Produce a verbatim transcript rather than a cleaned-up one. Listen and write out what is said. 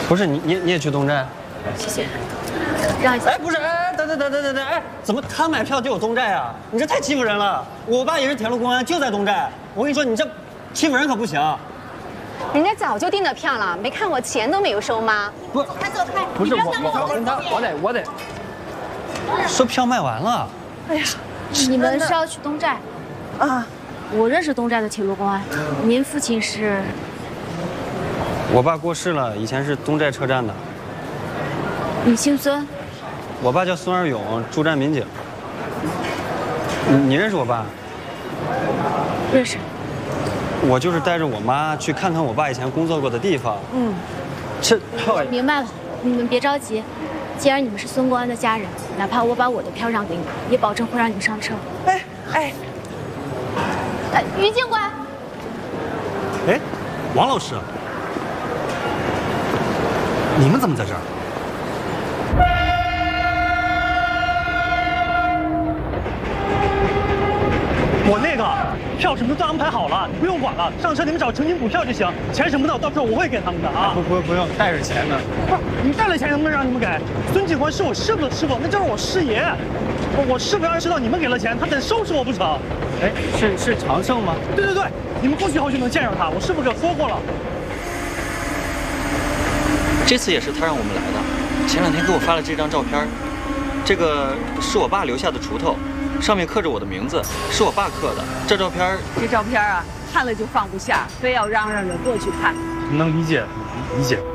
不是你你你也去东寨？ 谢谢。让一下。 哎，不是，哎，等等等等等等，哎，怎么他买票就有东寨啊？你这太欺负人了！我爸也是铁路公安，就在东寨。我跟你说，你这欺负人可不行。 人家早就订的票了，没看我钱都没有收吗？ 不， 他走开， 不是我我我跟他，我得我得。 说票卖完了。 哎呀， 你们是要去东寨？ 啊， 我认识东寨的铁路公安。您父亲是？ 我爸过世了，以前是东寨车站的。 你姓孙？ 我爸叫孙二勇，驻站民警。你你认识我爸？ 认识。 我就是带着我妈去看看我爸以前工作过的地方。 嗯， 这明白了，你们别着急。既然你们是孙公安的家人，哪怕我把我的票让给你，也保证会让你们上车。 哎哎， 哎，于警官。 哎，王老师，你们怎么在这儿？ 我那个票什么都安排好了，你不用管了。上车你们找乘警补票就行，钱什么的到时候我会给他们的啊。 不不不用，带着钱呢。 不是，你带了钱能不能让你们给？孙警官是我师傅的师傅，那就是我师爷。我我师傅要是知道你们给了钱，他得收拾我不成？ 哎，是是常胜吗？ 对对对，你们过去以后就能见着他，我师傅可说过了。 这次也是他让我们来的，前两天给我发了这张照片，这个是我爸留下的锄头。上面刻着我的名字，是我爸刻的。这照片， 这照片啊，看了就放不下，非要嚷嚷着过去看。 能理解，理解。